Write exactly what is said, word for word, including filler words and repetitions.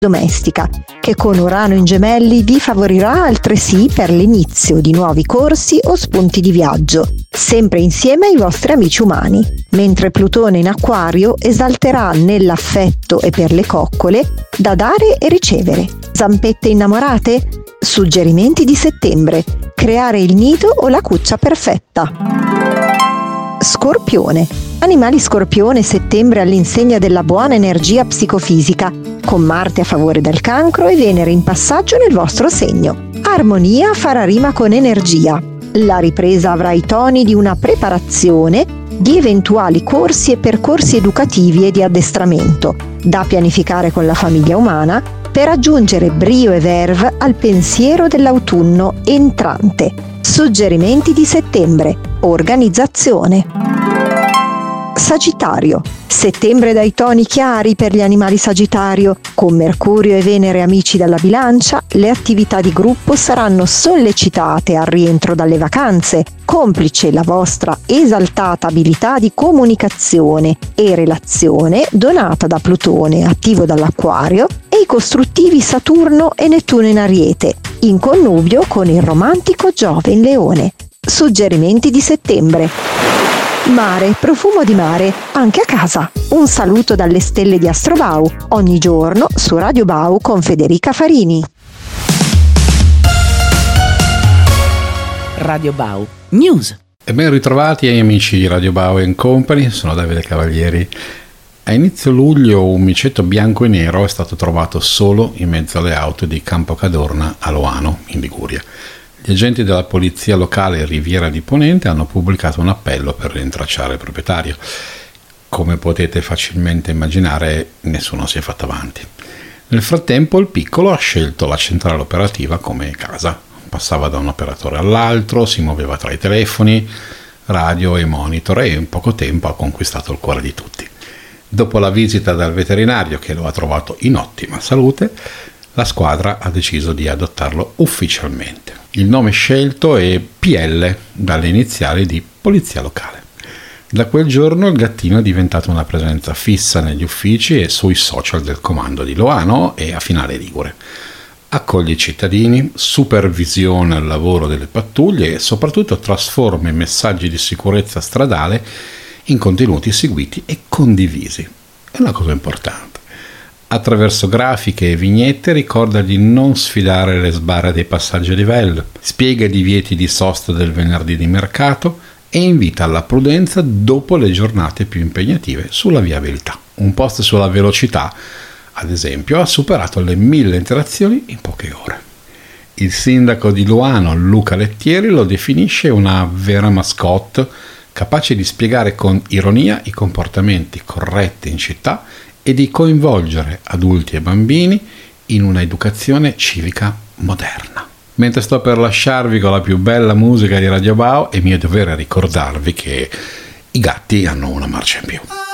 domestica, che con Urano in Gemelli vi favorirà altresì per l'inizio di nuovi corsi o spunti di viaggio, sempre insieme ai vostri amici umani, mentre Plutone in Acquario esalterà nell'affetto e per le coccole da dare e ricevere. Zampette innamorate? Suggerimenti di settembre: creare il nido o la cuccia perfetta. Scorpione. Animali Scorpione, settembre all'insegna della buona energia psicofisica, con Marte a favore del Cancro e Venere in passaggio nel vostro segno. Armonia farà rima con energia. La ripresa avrà i toni di una preparazione di eventuali corsi e percorsi educativi e di addestramento, da pianificare con la famiglia umana, per aggiungere brio e verve al pensiero dell'autunno entrante. Suggerimenti di settembre: organizzazione. Sagittario. Settembre dai toni chiari per gli animali Sagittario. Con Mercurio e Venere amici dalla Bilancia, le attività di gruppo saranno sollecitate al rientro dalle vacanze, complice la vostra esaltata abilità di comunicazione e relazione donata da Plutone, attivo dall'Acquario, e i costruttivi Saturno e Nettuno in Ariete, in connubio con il romantico Giove in Leone. Suggerimenti di settembre: mare, profumo di mare, anche a casa. Un saluto dalle stelle di Astrobau, ogni giorno su Radio Bau con Federica Farini. Radio Bau News. E ben ritrovati ai amici di Radio Bau and Company, sono Davide Cavalieri. A inizio luglio un micetto bianco e nero è stato trovato solo in mezzo alle auto di Campocadorna a Loano, in Liguria. Gli agenti della polizia locale Riviera di Ponente hanno pubblicato un appello per rintracciare il proprietario. Come potete facilmente immaginare, nessuno si è fatto avanti. Nel frattempo il piccolo ha scelto la centrale operativa come casa. Passava da un operatore all'altro, si muoveva tra i telefoni, radio e monitor e in poco tempo ha conquistato il cuore di tutti. Dopo la visita dal veterinario, che lo ha trovato in ottima salute, la squadra ha deciso di adottarlo ufficialmente. Il nome scelto è P L, dalle iniziali di Polizia Locale. Da quel giorno il gattino è diventato una presenza fissa negli uffici e sui social del comando di Loano e a Finale Ligure. Accoglie i cittadini, supervisiona il lavoro delle pattuglie e soprattutto trasforma i messaggi di sicurezza stradale in contenuti seguiti e condivisi. È una cosa importante. Attraverso grafiche e vignette ricorda di non sfidare le sbarre dei passaggi a livello, spiega i divieti di sosta del venerdì di mercato e invita alla prudenza dopo le giornate più impegnative sulla viabilità. Un post sulla velocità, ad esempio, ha superato le mille interazioni in poche ore. Il sindaco di Loano, Luca Lettieri, lo definisce una vera mascotte, capace di spiegare con ironia i comportamenti corretti in città e di coinvolgere adulti e bambini in una educazione civica moderna. Mentre sto per lasciarvi con la più bella musica di Radio Bau, è mio dovere ricordarvi che i gatti hanno una marcia in più.